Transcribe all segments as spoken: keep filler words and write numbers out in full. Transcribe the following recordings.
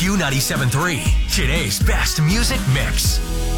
Q ninety-seven point three, today's best music mix.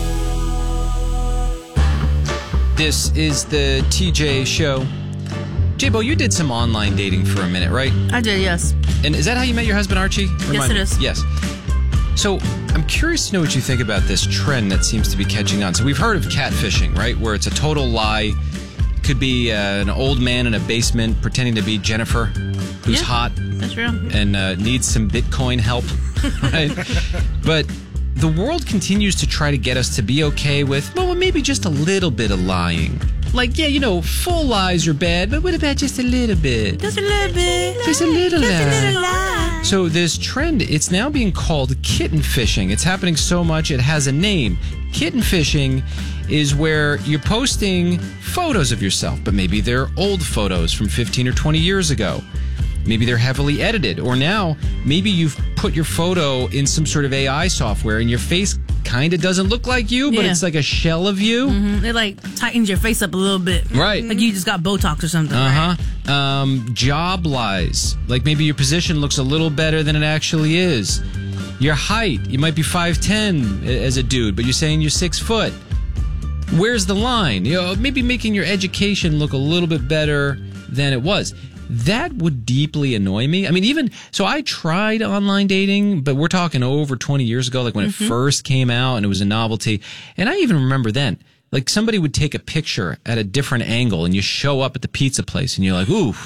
This is the T J Show. J-Bo, you did some online dating for a minute, right? I did, yes. And is that how you met your husband, Archie? Yes, Remind it me. is. Yes. So I'm curious to know what you think about this trend that seems to be catching on. So we've heard of catfishing, right? Where it's a total lie. Could be uh, an old man in a basement pretending to be Jennifer, who's Yeah, hot that's real. and uh, needs some Bitcoin help, right? But the world continues to try to get us to be okay with, well, maybe just a little bit of lying. Like, yeah, you know, full lies are bad, but what about just a little bit? Just a little bit. Just a little Just a lie. little lie. So this trend, it's now being called kitten fishing. It's happening so much, it has a name. Kitten fishing is where you're posting photos of yourself, but maybe they're old photos from fifteen or twenty years ago. Maybe they're heavily edited. Or now, maybe you've put your photo in some sort of A I software and your face kind of doesn't look like you, but Yeah. it's like a shell of you. Mm-hmm. It like tightens your face up a little bit. Right. Like you just got Botox or something. Right? Uh-huh. Um, job lies. Like maybe your position looks a little better than it actually is. Your height. You might be five ten as a dude, but you're saying you're six foot. Where's the line? You know, maybe making your education look a little bit better than it was. That would deeply annoy me. I mean, even so, I tried online dating, but we're talking over twenty years ago, like when Mm-hmm. it first came out and it was a novelty. And I even remember then, like somebody would take a picture at a different angle and you show up at the pizza place and you're like, ooh,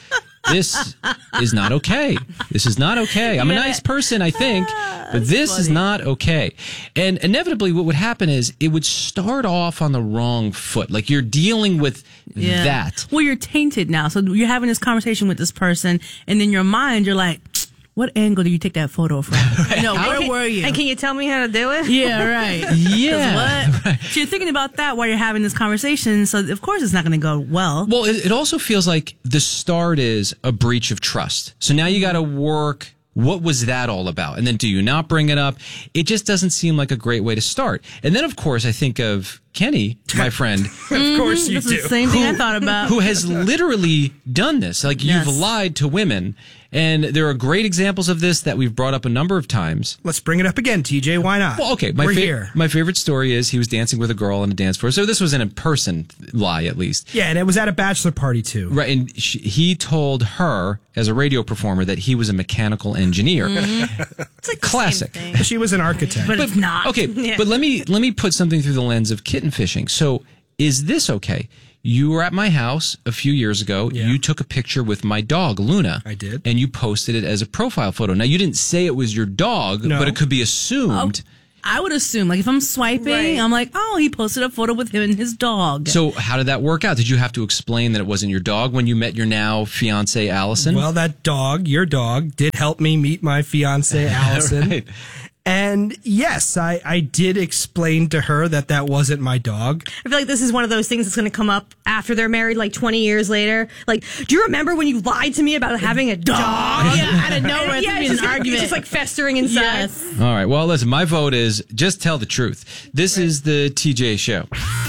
this is not okay. This is not okay. I'm a nice person, I think, but this is not okay. And inevitably what would happen is it would start off on the wrong foot. Like you're dealing with Yeah. that. Well, you're tainted now. So you're having this conversation with this person, and in your mind, you're like, what angle do you take that photo from? You know, where can, were you? And can you tell me how to do it? Yeah, right. 'Cause Yeah. What? So you're thinking about that while you're having this conversation. So of course it's not going to go well. Well, it, it also feels like the start is a breach of trust. So now you got to work. What was that all about? And then do you not bring it up? It just doesn't seem like a great way to start. And then, of course, I think of Kenny, my friend, Of course you That's do. the same thing I thought about. who has literally done this. Like Yes. you've lied to women. And there are great examples of this that we've brought up a number of times. Let's bring it up again, T J. Why not? Well, okay. My, We're fa- here. my favorite story is he was dancing with a girl on a dance floor. So this was an in-person lie, at least. Yeah, and it was at a bachelor party, too. Right, and she, he told her as a radio performer that he was a mechanical engineer. It's like the Classic. same thing. She was an architect. But it's not. Okay, Yeah. but let me let me put something through the lens of kitten fishing. So, is this okay? You were at my house a few years ago. Yeah. You took a picture with my dog, Luna. I did. And you posted it as a profile photo. Now, you didn't say it was your dog, No. but it could be assumed. I would assume, like, if I'm swiping, Right. I'm like, oh, he posted a photo with him and his dog. So, how did that work out? Did you have to explain that it wasn't your dog when you met your now fiance, Allison? Well, that dog, your dog, did help me meet my fiance, Allison. Right. And yes, I, I did explain to her that that wasn't my dog. I feel like this is one of those things that's going to come up after they're married, like twenty years later. Like, do you remember when you lied to me about having a dog? Yeah, out of nowhere, it's yeah, gonna be it's an just, argument. It's just like festering inside. Yes. All right. Well, listen, my vote is just tell the truth. This is the T J Show.